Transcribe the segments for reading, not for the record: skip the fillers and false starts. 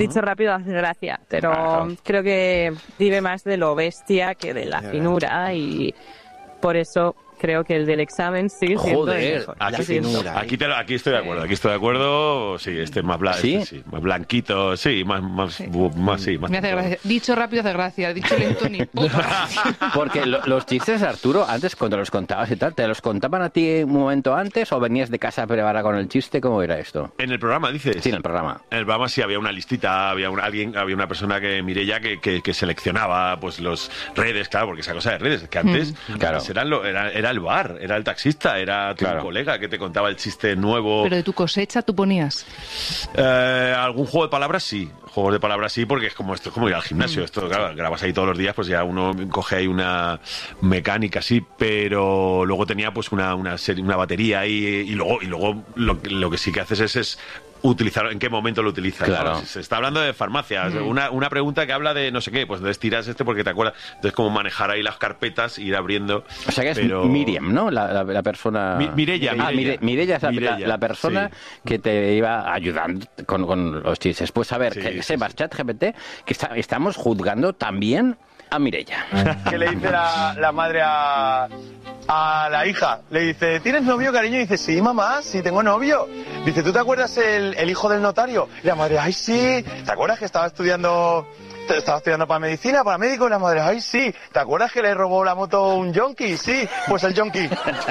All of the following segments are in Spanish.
Dicho rápido hace gracia, pero creo que vive más de lo bestia que de la finura y por eso creo que el del examen sigue siendo el mejor. Aquí estoy de acuerdo, sí, más más blanquito, sí, más me hace gracia. Dicho rápido hace gracia, dicho lento ni popa. Porque los chistes, Arturo, antes cuando los contabas y tal, ¿te los contaban a ti un momento antes o venías de casa preparada con el chiste? ¿Cómo era esto? ¿En el programa, dices? Sí, en el programa. En el programa sí había una listita, había una persona Mireia que seleccionaba pues los redes, claro, porque esa cosa de redes, que antes era el bar, era el taxista, era tu colega que te contaba el chiste nuevo. Pero de tu cosecha tú ponías. Algún juego de palabras sí, porque es como ir al gimnasio. Esto, claro, grabas ahí todos los días, pues ya uno coge ahí una mecánica así, pero luego tenía pues una batería ahí y luego lo que sí que haces es utilizar, ¿en qué momento lo utilizas? Claro. ¿No? Se está hablando de farmacia, una pregunta que habla de no sé qué, pues entonces tiras porque te acuerdas, entonces como manejar ahí las carpetas, ir abriendo. O sea que es Miriam, ¿no? La persona... Mireia. Mireia es la persona que te iba ayudando con los chistes. Pues a ver, que sepas, ChatGPT, que estamos juzgando también a Mireia. ¿Qué le dice la madre a la hija? Le dice, ¿tienes novio, cariño? Y dice, sí, mamá, sí, tengo novio. Dice, ¿tú te acuerdas el hijo del notario? Y la madre, ay, sí. ¿Te acuerdas que estaba estudiando para medicina, para médico? Y la madre, ay, sí. ¿Te acuerdas que le robó la moto a un yonki? Sí, pues el yonki.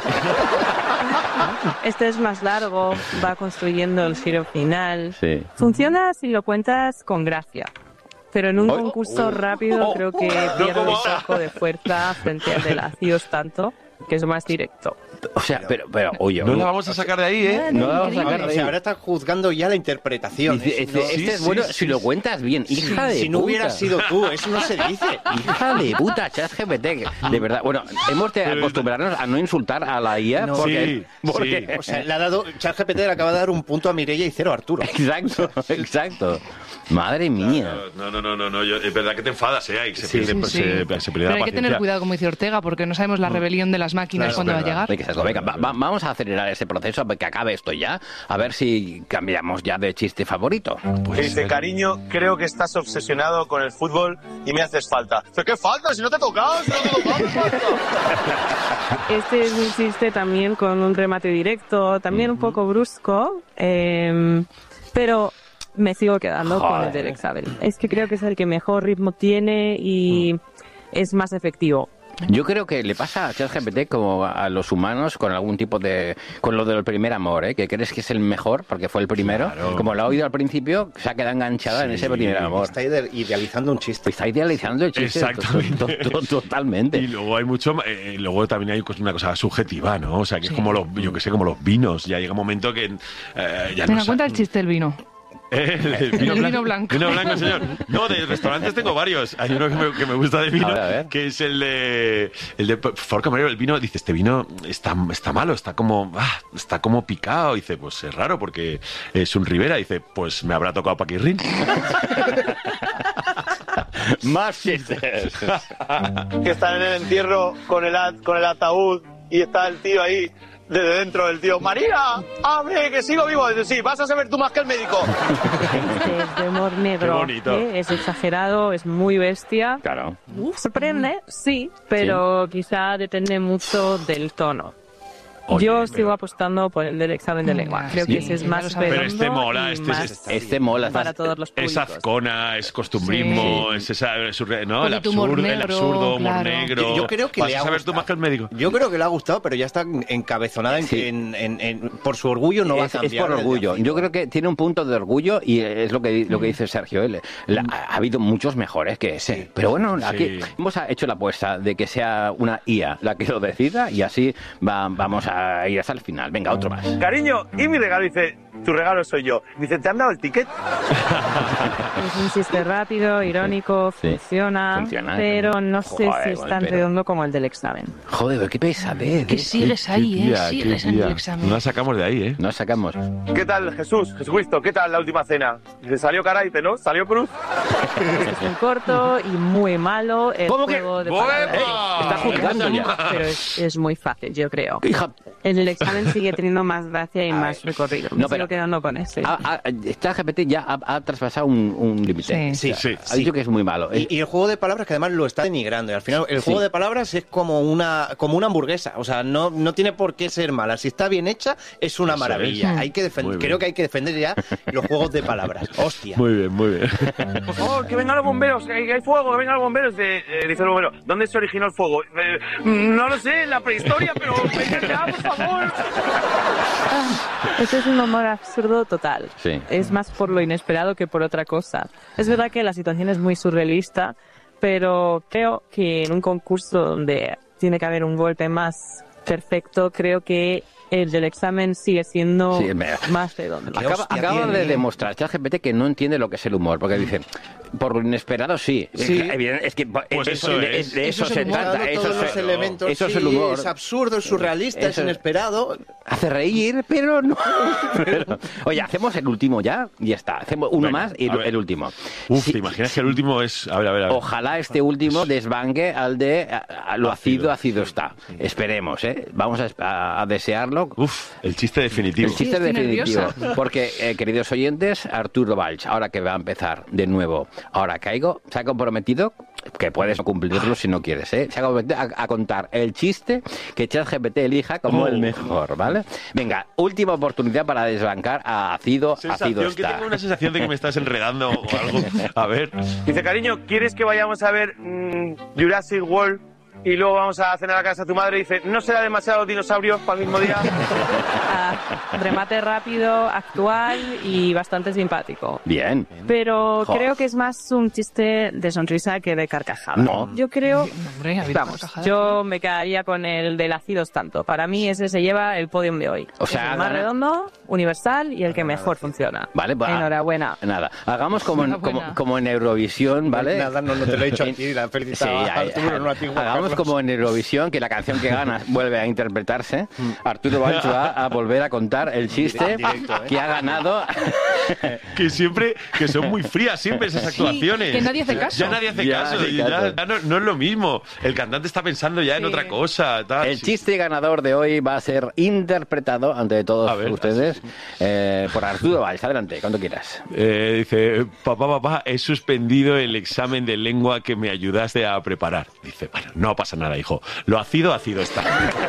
Este es más largo, va construyendo el giro final. Sí. Funciona si lo cuentas con gracia. Pero en un concurso rápido creo que pierde un poco de fuerza frente al de Lacios tanto, que es más directo. O sea, pero oye... No la vamos a sacar de ahí, ¿eh? No la vamos a sacar de ahí. O sea, ahora estás juzgando ya la interpretación. Este es bueno si lo cuentas bien. Hija de puta. Si no hubieras sido tú, eso no se dice. Hija de puta, ChatGPT. De verdad, bueno, hemos de acostumbrarnos a no insultar a la IA porque... O sea, le ha dado... ChatGPT le acaba de dar un punto a Mireia y 0 a Arturo. Exacto. Madre mía. No, es verdad que te enfadas, ¿eh? Se pierde Pero la paciencia. hay que tener cuidado, como dice Ortega, porque no sabemos la rebelión de las máquinas cuándo va a llegar. Venga, vamos a acelerar ese proceso para que acabe esto ya. A ver si cambiamos ya de chiste favorito. Dice, cariño, creo que estás obsesionado con el fútbol y me haces falta. ¿Pero qué falta? Si no te he tocado, Este es un chiste también con un remate directo, también un poco brusco, pero me sigo quedando con el del examen. Es que creo que es el que mejor ritmo tiene y es más efectivo. Yo creo que le pasa a ChatGPT como a los humanos con algún tipo de... con lo del primer amor, ¿eh? Que crees que es el mejor porque fue el primero. Claro. Como lo ha oído al principio, se ha quedado enganchada en ese primer amor. Está idealizando un chiste. Está idealizando el chiste. Totalmente. Y luego hay mucho... luego también hay una cosa subjetiva, ¿no? O sea, que es como los vinos. Ya llega un momento que... ya Ten en cuenta el chiste del vino. El vino blanco. Vino blanco, señor. No, de restaurantes tengo varios. Hay uno que me gusta de vino, a ver. Que es el de Por camarero. El vino, dice, este vino está malo, está como picado. Dice, pues es raro porque es un Ribera. Dice, pues me habrá tocado Paquirrín. Más chistes. Que están en el entierro con el ataúd y está el tío ahí. Desde dentro del tío, María, abre, que sigo vivo. Dice, sí, vas a saber tú más que el médico. Este es de humor negro. Qué bonito. Es exagerado, es muy bestia. Claro. Sorprende, sí, pero quizá depende mucho del tono. Oye, yo sigo apostando por el del examen de lengua. Creo que ese es más redondo. Pero este mola, este mola. Para todos los públicos. Es azcona, es costumbrismo, es esa, ¿no? El absurdo, humor negro. Yo creo que vas a saber tú más que el médico. Yo creo que le ha gustado, pero ya está encabezonada por su orgullo, no va a cambiar. Es por orgullo. Yo creo que tiene un punto de orgullo y es lo que dice Sergio. Ha habido muchos mejores que ese. Sí. Pero bueno, aquí hemos hecho la apuesta de que sea una IA la que lo decida y así vamos a ir hasta el final. Venga, otro más. Cariño, y mi regalo, dice, tu regalo soy yo. Dice, ¿te han dado el ticket? Es un chiste rápido, irónico, funciona, pero no sé si es tan redondo como el del examen. Joder, qué pesadez. Que sigues ahí, sigues en el examen. No la sacamos de ahí, ¿eh? No la sacamos. ¿Qué tal, Jesucristo? ¿Qué tal la última cena? Dice, ¿salió cara? Dice, ¿no? ¿Salió cruz? Es muy corto y muy malo el juego de palabras. Está juzgando ya. Pero es muy fácil, yo creo. Hija. En el examen sigue teniendo más gracia y más recorrido. Me sigo quedando con ese. Esta GPT ya ha traspasado un un límite. Sí. Ha dicho que es muy malo. Y el juego de palabras que además lo está denigrando. Y al final el juego de palabras es como una hamburguesa. O sea, no tiene por qué ser mala. Si está bien hecha, es una maravilla. Hay que creo que hay que defender ya los juegos de palabras. Hostia. Muy bien, muy bien. Por favor, que vengan los bomberos, que hay fuego, que vengan los bomberos. Dice el bombero, ¿dónde se originó el fuego? No lo sé, en la prehistoria, pero vengan ya, por favor. Este es un humor absurdo total. Sí. Es más por lo inesperado que por otra cosa. Es verdad que la situación es muy surrealista, pero creo que en un concurso donde tiene que haber un golpe más perfecto, creo que el del examen sigue siendo más redondo. Acaba de demostrar ChatGPT que no entiende lo que es el humor, porque dice, por lo inesperado sí. Es que Pues de eso se trata. Eso es el humor. Es absurdo, es surrealista, es inesperado. Hace reír, pero no. Oye, hacemos el último ya y ya está. Hacemos uno más y el último. ¿Te imaginas que el último es...? A ver. Ojalá este último desbanque al de lo ácido está. Esperemos, ¿eh? Vamos a desearlo. El chiste definitivo. El chiste Estoy definitivo. nerviosa. Porque, queridos oyentes, Arturo Valls, ahora que va a empezar de nuevo, ahora caigo, se ha comprometido, que puedes cumplirlo si no quieres, ¿eh? Se ha comprometido a contar el chiste que ChatGPT elija como el mejor, ¿vale? Venga, última oportunidad para desbancar a ácido Que está. tengo una sensación de que me estás enredando o algo. A ver. Dice, cariño, ¿quieres que vayamos a ver Jurassic World y luego vamos a cenar a casa de tu madre? Dice, ¿no será demasiado dinosaurios para el mismo día? Remate rápido, actual y bastante simpático. Bien. Pero Jo. creo que es más un chiste de sonrisa que de carcajada. No. Yo creo... Hombre, ha habido Vamos, carcajadas. yo me quedaría con el del ácidos tanto. Para mí ese se lleva el podium de hoy. O sea, es el más redondo, universal y el que mejor funciona. Vale, Enhorabuena. Nada, hagamos como en Eurovisión, ¿vale? Nada, no te lo he dicho a ti, la felicitaba a Arturo, no a ti, Juan hagamos Carlos. como en Eurovisión, que la canción que gana vuelve a interpretarse. Arturo Valls va a volver a contar el chiste Directo, ¿eh? que ha ganado. Que son muy frías siempre esas actuaciones. que nadie hace caso. Ya nadie hace Ya caso. hace Ya caso. no es lo mismo. El cantante está pensando ya en otra cosa. Tal. El chiste ganador de hoy va a ser interpretado ante todos A ver, ustedes por Arturo Valls. Adelante, cuando quieras. Dice, papá, he suspendido el examen de lengua que me ayudaste a preparar. Dice, bueno, no pasa nada, hijo. Lo ácido está.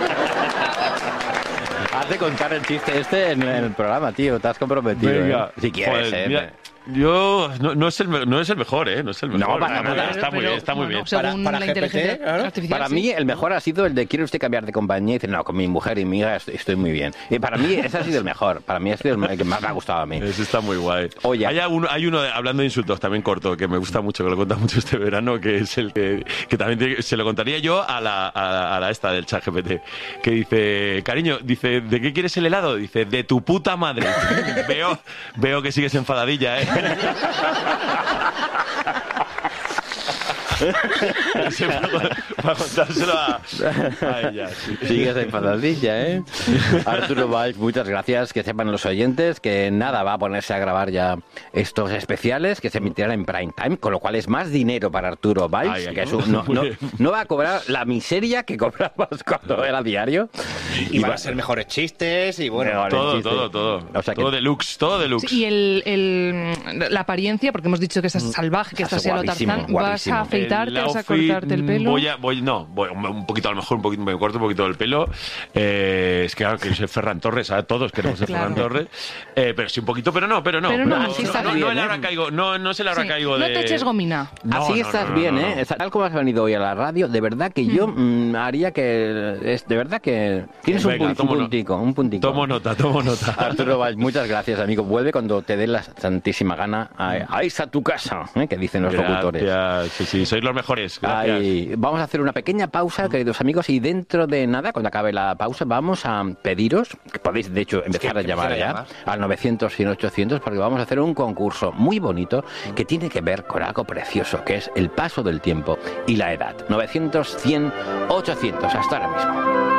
Haz de contar el chiste este en el programa, tío. Te has comprometido. Venga. ¿eh? Si quieres, Joder, mira, yo no es el mejor, No es el mejor. No, para nada. Está muy bien, está muy bien. Según Para la GPT, inteligencia claro. artificial. Para sí. mí el mejor ha sido el de ¿quiere usted cambiar de compañía? Y dice, no, con mi mujer y mi hija estoy muy bien. Y para mí ese ha sido el mejor. Para mí ha sido el que más me ha gustado a mí. Ese está muy guay. Oye. Hay uno hablando de insultos también corto, que me gusta mucho, que lo cuenta mucho este verano, que es el que también se lo contaría yo a la esta del ChatGPT, que dice, cariño, dice, ¿de qué quieres el helado? Dice, de tu puta madre. Veo que sigues enfadadilla, ¿eh? Para contárselo a ella. Sí. Sigues enfadadilla, ¿eh? Arturo Valls, muchas gracias. Que sepan los oyentes que nada, va a ponerse a grabar ya estos especiales que se emitirán en prime time, con lo cual es más dinero para Arturo Valls, que no va a cobrar la miseria que cobrabas cuando era diario. Y van a ser mejores chistes y bueno. Todo. O sea que- todo deluxe. Sí, y la apariencia, porque hemos dicho que estás salvaje, que estás a lo guapísimo, Tarzán, guapísimo. vas a afeitarte, vas a outfit, cortarte el pelo. Voy un poquito, a lo mejor me corto un poquito el pelo. Es que claro, que soy Ferran Torres, ¿sabes? Todos queremos ser Claro. Ferran Torres. Pero sí un poquito, pero no. así estás no, bien, el ahora ¿eh? caigo, no es el ahora Sí, caigo no de... te eches gomina. Así estás bien, ¿eh? Tal como has venido hoy a la radio, de verdad que yo haría que... de verdad que tienes Venga, un puntico. Tomo nota. Arturo Valls, muchas gracias, amigo. Vuelve cuando te dé la santísima gana a irse a tu casa, que dicen los locutores. Gracias. Sí, sois los mejores. Gracias. Ay, vamos a hacer una pequeña pausa, queridos amigos, y dentro de nada, cuando acabe la pausa, vamos a pediros, que podéis de hecho empezar a llamar ya, al 900 100 800, porque vamos a hacer un concurso muy bonito que tiene que ver con algo precioso, que es el paso del tiempo y la edad. 900 100 800, hasta ahora mismo.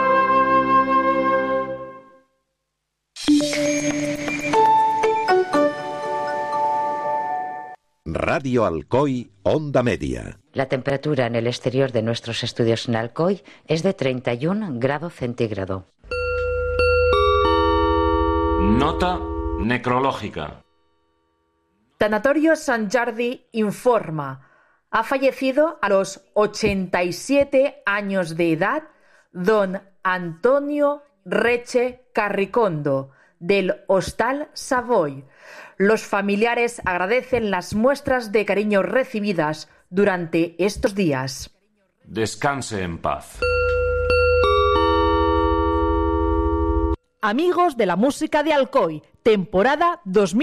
Radio Alcoy, Onda Media. La temperatura en el exterior de nuestros estudios en Alcoy es de 31 grados centígrados. Nota necrológica. Tanatorio Sant Jordi informa. Ha fallecido a los 87 años de edad don Antonio Reche Carricondo, del Hostal Savoy. Los familiares agradecen las muestras de cariño recibidas durante estos días. Descanse en paz. Amigos de la música de Alcoy, temporada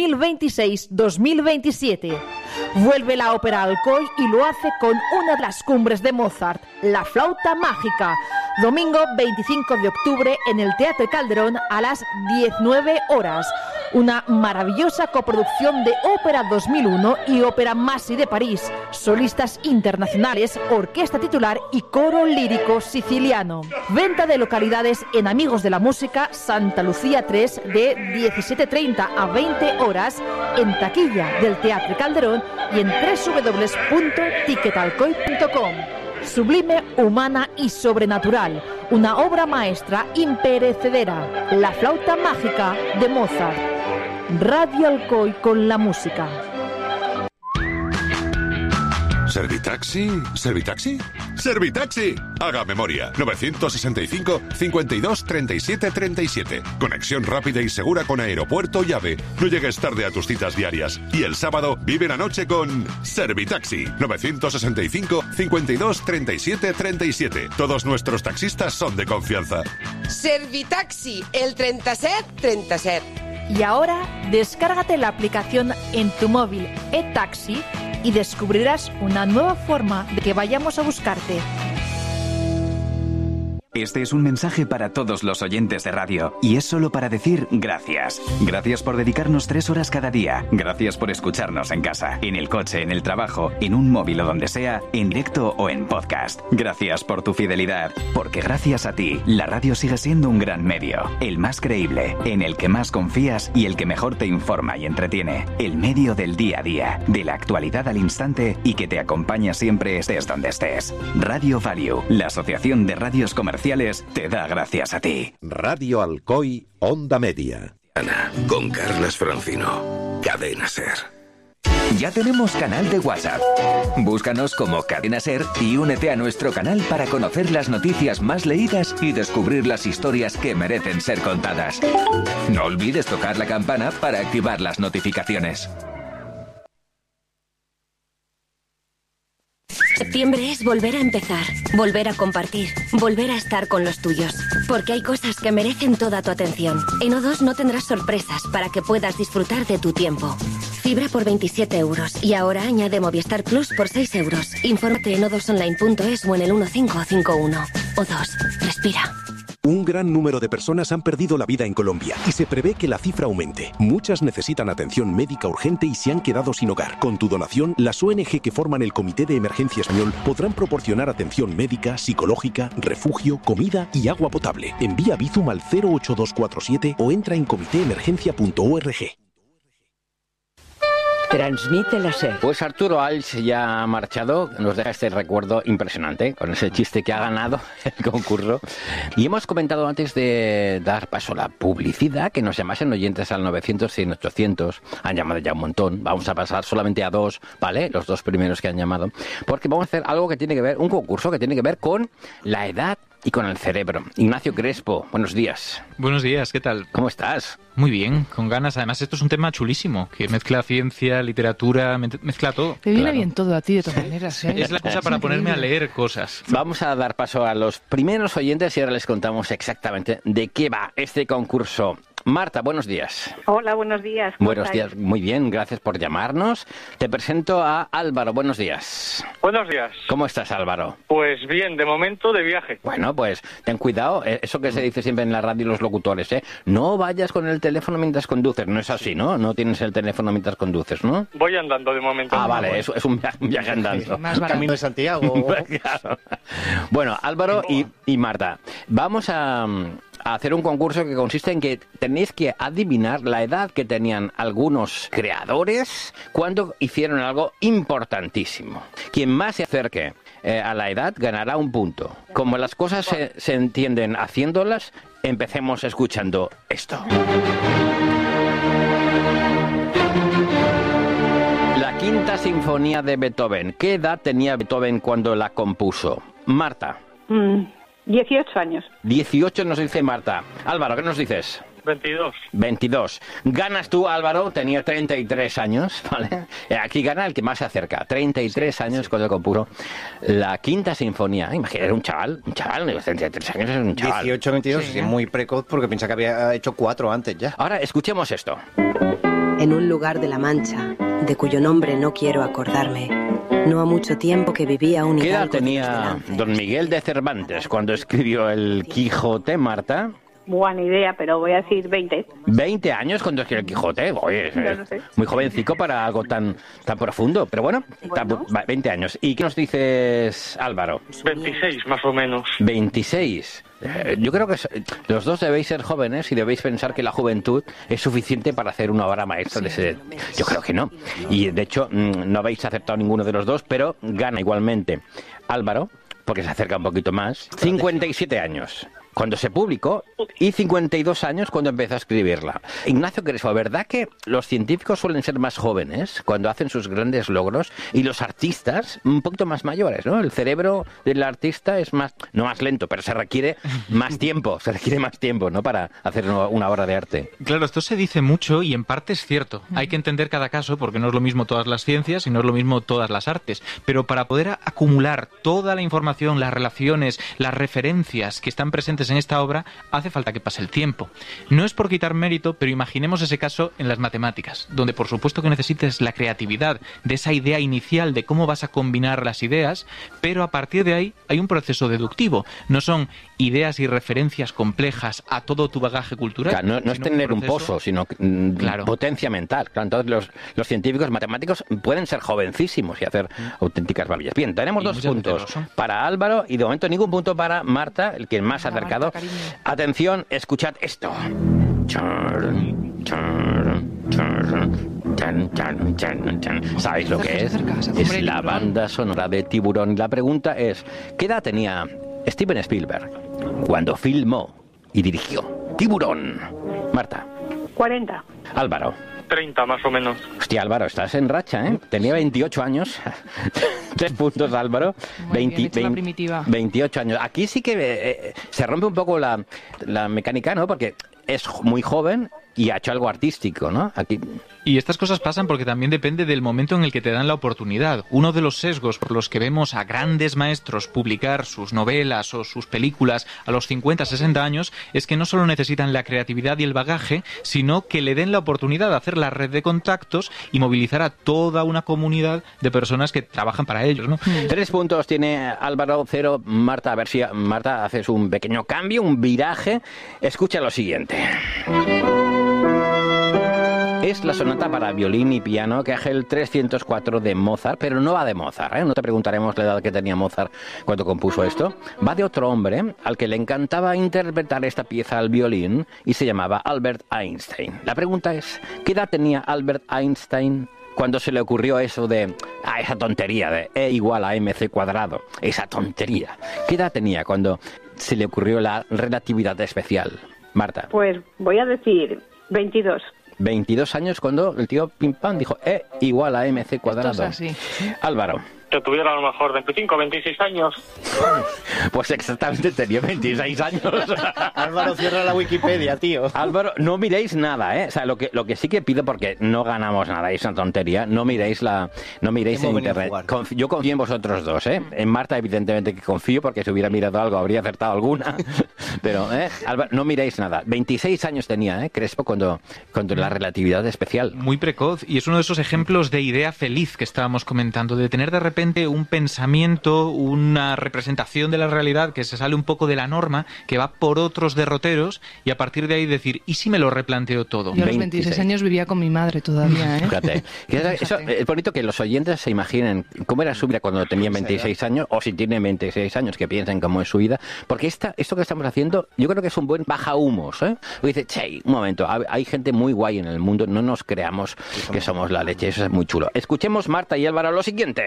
2026-2027. Vuelve la ópera Alcoy y lo hace con una de las cumbres de Mozart, La Flauta Mágica. Domingo 25 de octubre en el Teatro Calderón a las 19 horas. Una maravillosa coproducción de Ópera 2001 y Ópera Masi de París. Solistas internacionales, orquesta titular y coro lírico siciliano. Venta de localidades en Amigos de la Música, Santa Lucía 3, de 17:30 a 20 horas en taquilla del Teatro Calderón y en www.ticketalcoy.com. Sublime, humana y sobrenatural. Una obra maestra imperecedera. La Flauta Mágica de Mozart. Radio Alcoy con la música. ¿Servitaxi? ¿Servitaxi? ¡Servitaxi! Haga memoria. 965 52 37 37. Conexión rápida y segura con aeropuerto y AVE. No llegues tarde a tus citas diarias. Y el sábado vive la noche con Servitaxi. 965 52 37 37. Todos nuestros taxistas son de confianza. Servitaxi, el 37 37. Y ahora, descárgate la aplicación en tu móvil eTaxi y descubrirás una nueva forma de que vayamos a buscarte. Este es un mensaje para todos los oyentes de radio y es solo para decir gracias. Gracias por dedicarnos 3 horas cada día. Gracias por escucharnos en casa, en el coche, en el trabajo, en un móvil o donde sea, en directo o en podcast. Gracias por tu fidelidad, porque gracias a ti, la radio sigue siendo un gran medio, el más creíble, en el que más confías y el que mejor te informa y entretiene. El medio del día a día, de la actualidad al instante y que te acompaña siempre estés donde estés. Radio Value, la Asociación de Radios Comerciales, te da gracias a ti. Radio Alcoy, Onda Media. Ana, con Carlas Francino. Cadena Ser. Ya tenemos canal de WhatsApp. Búscanos como Cadena Ser y únete a nuestro canal para conocer las noticias más leídas y descubrir las historias que merecen ser contadas. No olvides tocar la campana para activar las notificaciones. Septiembre es volver a empezar, volver a compartir, volver a estar con los tuyos. Porque hay cosas que merecen toda tu atención. En O2 no tendrás sorpresas para que puedas disfrutar de tu tiempo. Fibra por 27 euros y ahora añade Movistar Plus por 6 euros. Infórmate en o2online.es o en el 1551. O2, respira. Un gran número de personas han perdido la vida en Colombia y se prevé que la cifra aumente. Muchas necesitan atención médica urgente y se han quedado sin hogar. Con tu donación, las ONG que forman el Comité de Emergencia Español podrán proporcionar atención médica, psicológica, refugio, comida y agua potable. Envía Bizum al 08247 o entra en comitéemergencia.org. Transmite la SER. Pues Arturo Alls ya ha marchado, nos deja este recuerdo impresionante con ese chiste que ha ganado el concurso. Y hemos comentado antes de dar paso a la publicidad que nos llamasen oyentes al 900 100 800. Han llamado ya un montón, vamos a pasar solamente a 2, ¿vale? Los 2 primeros que han llamado, porque vamos a hacer algo que tiene que ver, un concurso que tiene que ver con la edad y con el cerebro. Ignacio Crespo, buenos días. Buenos días, ¿qué tal? ¿Cómo estás? Muy bien, con ganas. Además, esto es un tema chulísimo, que mezcla ciencia, literatura, mezcla todo. Te viene bien todo a ti, de todas maneras, ¿eh? Es la cosa para ponerme a leer cosas. Vamos a dar paso a los primeros oyentes y ahora les contamos exactamente de qué va este concurso. Marta, buenos días. Hola, buenos días. Buenos días, muy bien, gracias por llamarnos. Te presento a Álvaro, buenos días. Buenos días. ¿Cómo estás, Álvaro? Pues bien, de momento de viaje. Bueno, pues ten cuidado, eso que se dice siempre en la radio y los locutores, ¿eh? No vayas con el teléfono mientras conduces, no es así, ¿no? No tienes el teléfono mientras conduces, ¿no? Voy andando de momento. Ah, vale, es un viaje andando. Más Camino de Santiago. Claro. Bueno, Álvaro y Marta, vamos a hacer un concurso que consiste en que tenéis que adivinar la edad que tenían algunos creadores cuando hicieron algo importantísimo. Quien más se acerque a la edad ganará un punto. Como las cosas se entienden haciéndolas, empecemos escuchando esto. Quinta Sinfonía de Beethoven. ¿Qué edad tenía Beethoven cuando la compuso? Marta. 18 años. 18 nos dice Marta. Álvaro, ¿qué nos dices? 22. 22. Ganas tú, Álvaro, tenía 33 años, ¿vale? Aquí gana el que más se acerca. 33 años cuando compuso la Quinta Sinfonía. Imagínate, era un chaval, 33 años es un chaval. 18, 22, sí, es muy precoz porque piensa que había hecho 4 antes ya. Ahora, escuchemos esto. En un lugar de la Mancha, de cuyo nombre no quiero acordarme, no ha mucho tiempo que vivía un ¿Qué edad hidalgo tenía don Miguel de Cervantes cuando escribió el Quijote, Marta? Buena idea, pero voy a decir 20. 20 años cuando escribió el Quijote. Oye, Ya lo sé. muy jovencico para algo tan profundo. Pero bueno, 20 años. ¿Y qué nos dices, Álvaro? 26, más o menos. 26. Yo creo que los dos debéis ser jóvenes y debéis pensar que la juventud es suficiente para hacer una obra maestra de ese... Yo creo que no. Y de hecho, no habéis acertado ninguno de los dos, pero gana igualmente Álvaro, porque se acerca un poquito más. 57 años cuando se publicó y 52 años cuando empezó a escribirla. Ignacio Crespo, ¿verdad que los científicos suelen ser más jóvenes cuando hacen sus grandes logros y los artistas un poquito más mayores, ¿no? El cerebro del artista es más, no más lento, pero se requiere más tiempo, ¿no? Para hacer una obra de arte. Claro, esto se dice mucho y en parte es cierto. Hay que entender cada caso porque no es lo mismo todas las ciencias y no es lo mismo todas las artes. Pero para poder acumular toda la información, las relaciones, las referencias que están presentes en esta obra, hace falta que pase el tiempo. No es por quitar mérito, pero imaginemos ese caso en las matemáticas, donde por supuesto que necesites la creatividad de esa idea inicial de cómo vas a combinar las ideas, pero a partir de ahí hay un proceso deductivo. No son ideas y referencias complejas a todo tu bagaje cultural. Claro, no es tener un pozo, sino potencia mental. Claro, entonces los científicos matemáticos pueden ser jovencísimos y hacer auténticas maravillas. Bien, tenemos 2 puntos para Álvaro y de momento ningún punto para Marta, el que más ha acercado. Atención, escuchad esto. ¿Sabéis lo que es? Es la banda sonora de Tiburón. La pregunta es, ¿qué edad tenía Steven Spielberg cuando filmó y dirigió Tiburón? Marta. 40. Álvaro. 30, más o menos. Hostia, Álvaro, estás en racha, ¿eh? Tenía 28 años. 3 puntos, Álvaro. 28 años. Aquí sí que se rompe un poco la mecánica, ¿no? Porque es muy joven y ha hecho algo artístico, ¿no? Aquí... Y estas cosas pasan porque también depende del momento en el que te dan la oportunidad. Uno de los sesgos por los que vemos a grandes maestros publicar sus novelas o sus películas a los 50, 60 años es que no solo necesitan la creatividad y el bagaje, sino que le den la oportunidad de hacer la red de contactos y movilizar a toda una comunidad de personas que trabajan para ellos, ¿no? 3 puntos tiene Álvaro, 0 Marta. A ver si Marta haces un pequeño cambio, un viraje. Escucha lo siguiente. Es la sonata para violín y piano Kegel 304 de Mozart, pero no va de Mozart, ¿eh? No te preguntaremos la edad que tenía Mozart cuando compuso esto. Va de otro hombre al que le encantaba interpretar esta pieza al violín y se llamaba Albert Einstein. La pregunta es, ¿qué edad tenía Albert Einstein cuando se le ocurrió eso de esa tontería de E igual a mc cuadrado? Esa tontería. ¿Qué edad tenía cuando se le ocurrió la relatividad especial? Marta. Pues voy a decir 22. 22 años cuando el tío Pim Pam dijo E igual a mc cuadrado. Esto es así. Álvaro. Que tuviera a lo mejor 25, 26 años. Pues exactamente, tenía 26 años. Álvaro, cierra la Wikipedia, tío. Álvaro, no miréis nada, ¿eh? O sea, lo que sí que pido, porque no ganamos nada, es una tontería, no miréis en internet. Yo confío en vosotros dos, ¿eh? En Marta, evidentemente que confío, porque si hubiera mirado algo habría acertado alguna. Pero, Álvaro, no miréis nada. 26 años tenía, Crespo, cuando la relatividad especial. Muy precoz, y es uno de esos ejemplos de idea feliz que estábamos comentando, de tener de repente un pensamiento, una representación de la realidad que se sale un poco de la norma, que va por otros derroteros, y a partir de ahí decir, ¿y si me lo replanteo todo? Yo a los 26 años vivía con mi madre todavía, ¿eh? Fíjate. Eso, es bonito que los oyentes se imaginen cómo era su vida cuando tenía 26 años, o si tiene 26 años, que piensen cómo es su vida, porque esto que estamos haciendo, yo creo que es un buen baja humos, ¿eh? Dice, che, un momento, hay gente muy guay en el mundo, no nos creamos que somos la leche, eso es muy chulo. Escuchemos, Marta y Álvaro, lo siguiente.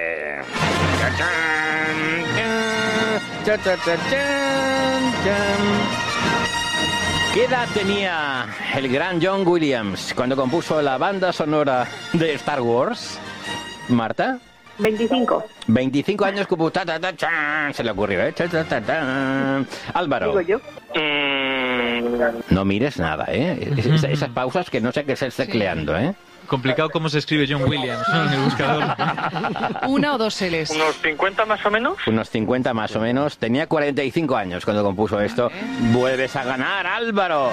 ¿Qué edad tenía el gran John Williams cuando compuso la banda sonora de Star Wars? Marta. 25. 25 años, como se le ocurrió, ¿eh? Álvaro. Digo yo. No mires nada, ¿eh? Esas pausas que no sé qué es el tecleando, ¿eh? Complicado cómo se escribe John Williams, ¿no? En el buscador. ¿Una o dos L's? ¿Unos 50 más o menos? Unos 50 más o menos. Tenía 45 años cuando compuso esto. Vuelves a ganar, Álvaro.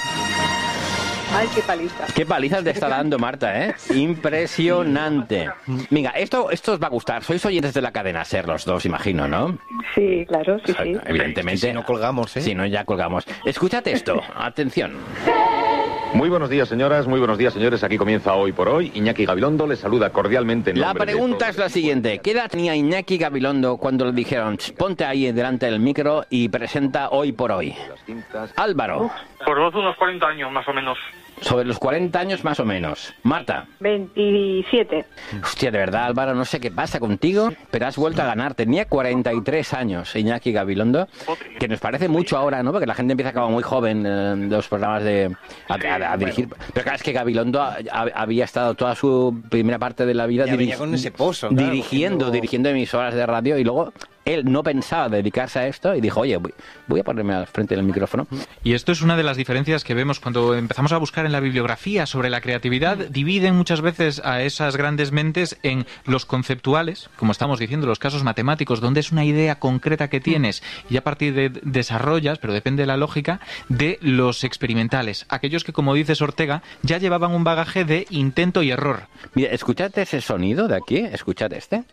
Ay, qué paliza. Qué paliza te está dando, Marta, ¿eh? Impresionante. Venga, esto os va a gustar. Sois oyentes de la cadena SER los dos, imagino, ¿no? Sí, claro, sí, sí. Evidentemente. Si no colgamos, ¿eh? Si no, ya colgamos. Escúchate esto. Atención. Muy buenos días, señoras. Muy buenos días, señores. Aquí comienza Hoy por Hoy. Iñaki Gabilondo les saluda cordialmente en La nombre de pregunta es la siguiente. ¿Qué edad tenía Iñaki Gabilondo cuando le dijeron ponte ahí delante del micro y presenta Hoy por Hoy? Álvaro. Por voz unos 40 años más o menos. Sobre los 40 años más o menos. Marta. 27. Hostia, de verdad, Álvaro, no sé qué pasa contigo, pero has vuelto a ganar. Tenía 43 años Iñaki Gabilondo, que nos parece mucho ahora, ¿no? Porque la gente empieza como muy joven de los programas a dirigir. Pero claro, es que Gabilondo había estado toda su primera parte de la vida con ese pozo, claro, dirigiendo emisoras de radio, y luego él no pensaba dedicarse a esto y dijo, oye, voy a ponerme al frente del micrófono. Y esto es una de las diferencias que vemos cuando empezamos a buscar en la bibliografía sobre la creatividad. Dividen muchas veces a esas grandes mentes en los conceptuales, como estamos diciendo, los casos matemáticos, donde es una idea concreta que tienes y a partir de desarrollas, pero depende de la lógica, de los experimentales. Aquellos que, como dices Ortega, ya llevaban un bagaje de intento y error. Mira, escuchad ese sonido de aquí, escuchad este.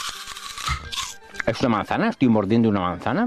¿Es una manzana? ¿Estoy mordiendo una manzana?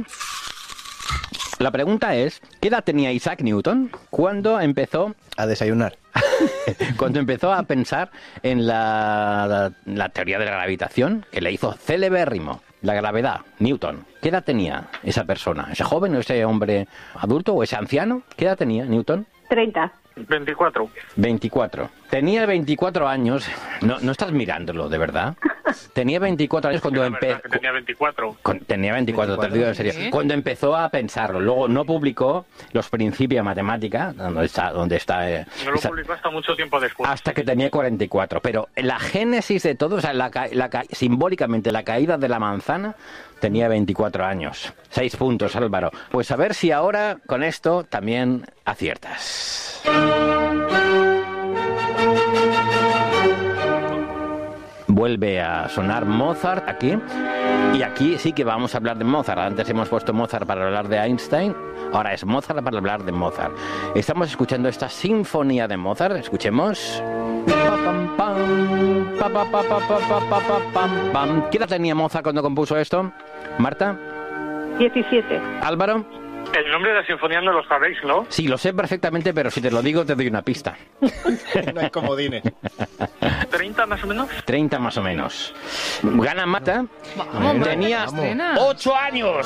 La pregunta es, ¿qué edad tenía Isaac Newton cuando empezó a desayunar? Cuando empezó a pensar en la teoría de la gravitación, que le hizo celebérrimo. La gravedad, Newton. ¿Qué edad tenía esa persona? ¿Ese joven o ese hombre adulto o ese anciano? ¿Qué edad tenía Newton? 30. 24. 24. Tenía 24 años. No estás mirándolo, ¿de verdad? Tenía 24 años cuando empezó. Tenía 24. Tenía 24, te lo digo en serio. ¿Sí? Cuando empezó a pensarlo. Luego no publicó los principios de matemática, donde está no lo publicó hasta mucho tiempo después. hasta que tenía 44. Pero la génesis de todo, o sea, simbólicamente la caída de la manzana, tenía 24 años. 6 puntos, Álvaro. Pues a ver si ahora con esto también aciertas. Vuelve a sonar Mozart aquí. Y aquí sí que vamos a hablar de Mozart. Antes hemos puesto Mozart para hablar de Einstein. Ahora es Mozart para hablar de Mozart. Estamos escuchando esta sinfonía de Mozart. Escuchemos. ¿Qué edad tenía Mozart cuando compuso esto? Marta. 17. Álvaro. El nombre de la sinfonía no lo sabéis, ¿no? Sí, lo sé perfectamente, pero si te lo digo te doy una pista. No hay comodines. 30 más o menos. 30 más o menos. Gana Marta. Tenía 8 años.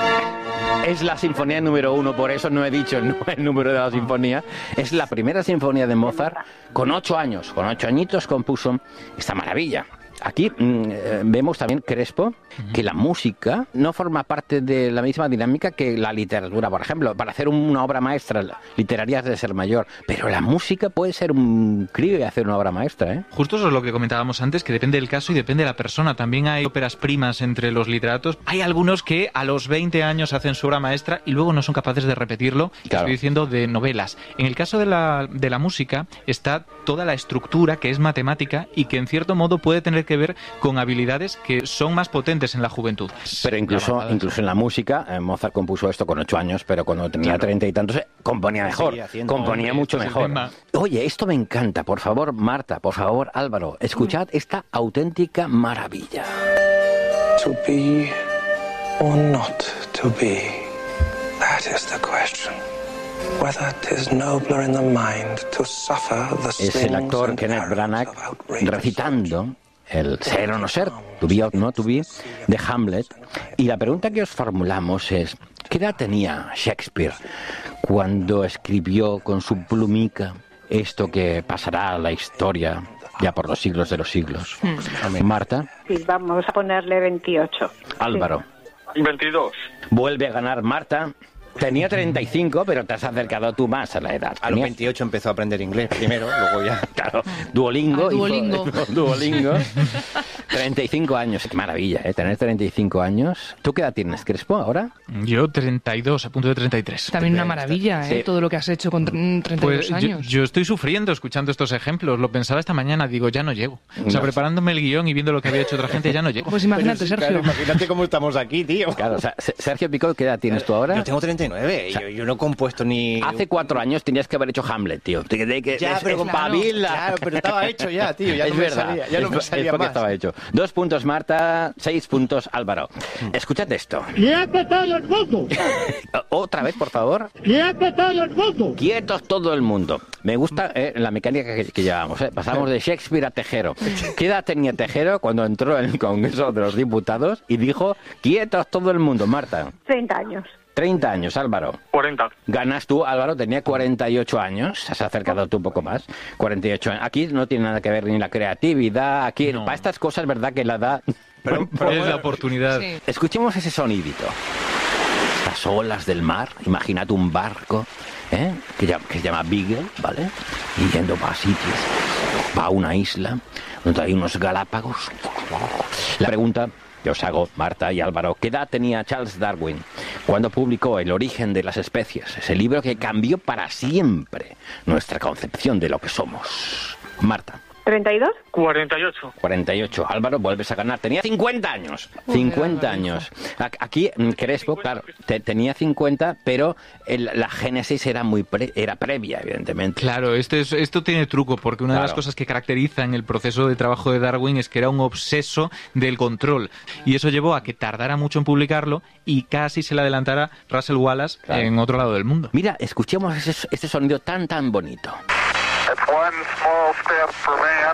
Es la sinfonía número 1, por eso no he dicho el número de la sinfonía. Es la primera sinfonía de Mozart con 8 años. Con 8 añitos compuso esta maravilla. Aquí vemos también, Crespo, que la música no forma parte de la misma dinámica que la literatura. Por ejemplo, para hacer una obra maestra literaria has de ser mayor, pero la música puede ser un crío y hacer una obra maestra, ¿eh? Justo eso es lo que comentábamos antes, que depende del caso y depende de la persona. También hay óperas primas entre los literatos. Hay algunos que a los 20 años hacen su obra maestra y luego no son capaces de repetirlo. Claro. Estoy diciendo de novelas. En el caso de la música está toda la estructura que es matemática y que en cierto modo puede tener que ver con habilidades que son más potentes en la juventud. Pero incluso en la música, Mozart compuso esto con 8 años, pero cuando tenía 30 y tantos componía mejor, componía mucho mejor. Oye, esto me encanta, por favor, Marta, por favor, Álvaro, escuchad esta auténtica maravilla. To be or not to be, that is the question. Whether 'tis nobler in the mind to suffer the Es el actor Kenneth Branagh recitando el ser o no ser, to be or not to be, de Hamlet. Y la pregunta que os formulamos es, ¿qué edad tenía Shakespeare cuando escribió con su plumica esto que pasará a la historia ya por los siglos de los siglos? Marta. Sí, vamos a ponerle 28. Álvaro. Sí. 22. Vuelve a ganar Marta. Tenía 35, pero te has acercado tú más a la edad. A los 28 empezó a aprender inglés primero, luego ya... Claro, Duolingo. Duolingo. Duolingo. 35 años, qué maravilla, ¿eh? Tener 35 años. ¿Tú qué edad tienes, Crespo, ahora? Yo 32, a punto de 33. También una maravilla, ¿eh? Sí. Todo lo que has hecho con 32 Pues años. yo estoy sufriendo escuchando estos ejemplos. Lo pensaba esta mañana, digo, ya no llego. O sea, preparándome el guión y viendo lo que había hecho otra gente, ya no llego. Pues imagínate, Sergio. Claro, imagínate cómo estamos aquí, tío. Claro, o sea, Sergio Picó, ¿qué edad tienes tú ahora? Yo tengo 39, O sea, yo no he compuesto ni... Hace 4 años tenías que haber hecho Hamlet, tío. Ya, pero con espabila. Claro, pero estaba hecho ya, tío. Ya es no me verdad, salía, ya no me es salía porque más. estaba hecho. 2 puntos Marta, 6 puntos Álvaro. Escúchate esto. ¡Quieto todo el mundo! Otra vez, por favor. ¡Quieto todo el mundo! Quietos todo el mundo. Me gusta la mecánica que llevamos. Pasamos de Shakespeare a Tejero. ¿Qué edad tenía Tejero cuando entró en el Congreso de los Diputados y dijo quietos todo el mundo? Marta. 30 años. 30 años, Álvaro. 40. Ganas tú, Álvaro, tenía 48 años. Has acercado tú un poco más. 48 años. Aquí no tiene nada que ver ni la creatividad. Aquí, para estas cosas, verdad que la da... Pero es la oportunidad. Sí. Escuchemos ese sonidito. Estas olas del mar. Imaginad un barco, que se llama Beagle, ¿vale? Y yendo para sitios. Va a una isla donde hay unos Galápagos. La pregunta que os hago, Marta y Álvaro, ¿qué edad tenía Charles Darwin cuando publicó El origen de las especies? Ese libro que cambió para siempre nuestra concepción de lo que somos. Marta. 32. 48. 48. Álvaro, vuelves a ganar. Tenía 50 años. 50 años. Aquí, Crespo, claro, tenía 50, pero la génesis era era previa, evidentemente. Claro, esto tiene truco, porque una de las cosas que caracteriza en el proceso de trabajo de Darwin es que era un obseso del control. Y eso llevó a que tardara mucho en publicarlo y casi se le adelantara Russell Wallace en otro lado del mundo. Mira, escuchemos ese sonido tan bonito. It's one small step for man,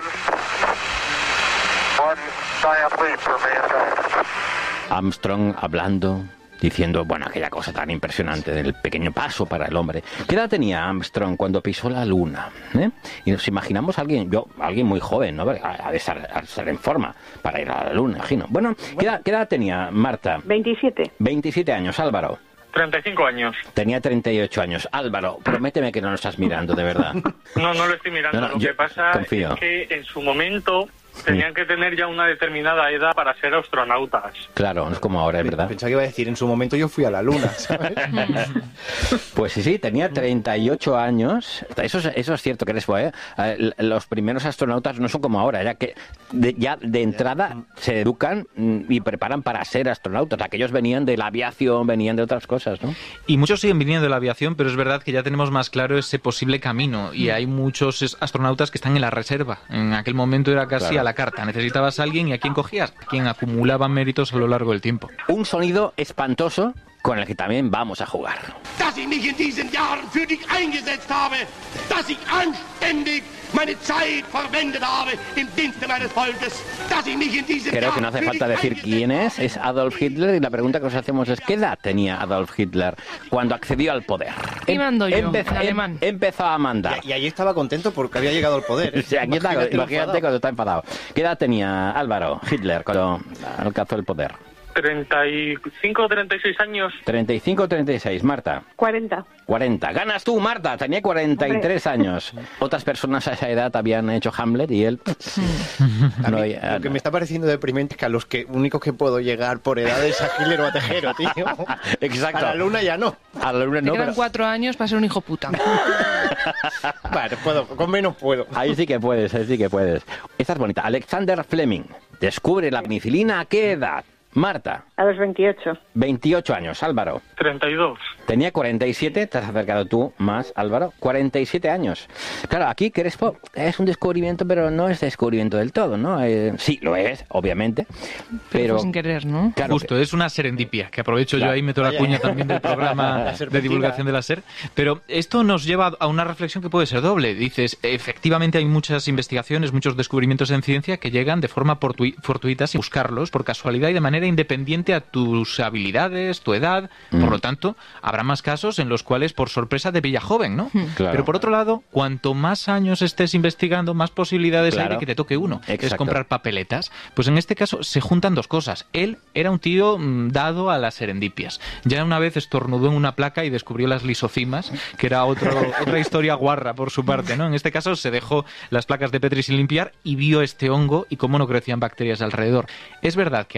one giant leap for mankind. Armstrong hablando, diciendo, bueno, aquella cosa tan impresionante del pequeño paso para el hombre. ¿Qué edad tenía Armstrong cuando pisó la luna? Y nos imaginamos a alguien muy joven, ¿no? A de ser en forma para ir a la luna, imagino. Bueno, ¿qué edad tenía Marta? 27. 27 años, Álvaro. 35 años. Tenía 38 años. Álvaro, prométeme que no lo estás mirando, de verdad. No lo estoy mirando. No, lo que pasa confío. es que en su momento tenían que tener ya una determinada edad para ser astronautas. Claro, no es como ahora, es verdad. Pensaba que iba a decir, en su momento yo fui a la luna, ¿sabes? Pues sí, tenía 38 años. Eso es cierto, Crespo, ¿eh? Los primeros astronautas no son como ahora, ya que ya de entrada se educan y preparan para ser astronautas. Aquellos venían de la aviación, venían de otras cosas, ¿no? Y muchos siguen viniendo de la aviación, pero es verdad que ya tenemos más claro ese posible camino. Y hay muchos astronautas que están en la reserva. En aquel momento era casi a la carta. Necesitabas a alguien y ¿a quién cogías? A quien acumulaba méritos a lo largo del tiempo. Un sonido espantoso con el que también vamos a jugar. Dass ich mich in diesen Jahren für dich eingesetzt habe, dass ich anständig meine Zeit verwendet habe im Dienste meines Volkes, dass ich mich in diesen Creo que no hace falta decir quién es Adolf Hitler, y la pregunta que nos hacemos es ¿qué edad tenía Adolf Hitler cuando accedió al poder? Y mando yo, en alemán. Empezó a mandar. Y allí estaba contento porque había llegado al poder. Sí, aquí imagínate cuando está enfadado. ¿Qué edad tenía Álvaro Hitler cuando alcanzó el poder? 35 o 36 años. 35 o 36, Marta. 40. 40. Ganas tú, Marta. Tenía 43 años. Otras personas a esa edad habían hecho Hamlet y él... Lo que me está pareciendo deprimente es que a los únicos que puedo llegar por edad es a Hitler o a Tejero, tío. Exacto. A la luna ya no. A la luna Te quedan 4 años para ser un hijo puta. Vale, con menos puedo. Ahí sí que puedes, Esta es bonita. Alexander Fleming descubre la penicilina ¿a qué edad? Marta. A los 28. 28 años. Álvaro. 32. Tenía 47, te has acercado tú más, Álvaro. 47 años. Claro, aquí Crespo es un descubrimiento, pero no es descubrimiento del todo, ¿no? Sí, lo es, obviamente. Pero fue sin querer, ¿no? Claro, justo, es una serendipia, que aprovecho yo ahí, meto la cuña también del programa de divulgación de la SER. Pero esto nos lleva a una reflexión que puede ser doble. Dices, efectivamente hay muchas investigaciones, muchos descubrimientos en ciencia que llegan de forma fortuita sin buscarlos, por casualidad y de manera manera independiente a tus habilidades, tu edad. Por lo tanto, habrá más casos en los cuales por sorpresa te pilla joven, ¿no? Claro. Pero por otro lado, cuanto más años estés investigando, más posibilidades hay de que te toque uno. Exacto. Es comprar papeletas. Pues en este caso se juntan dos cosas. Él era un tío dado a las serendipias. Ya una vez estornudó en una placa y descubrió las lisocimas, que era otra historia guarra por su parte, ¿no? En este caso se dejó las placas de Petri sin limpiar y vio este hongo y cómo no crecían bacterias alrededor. Es verdad que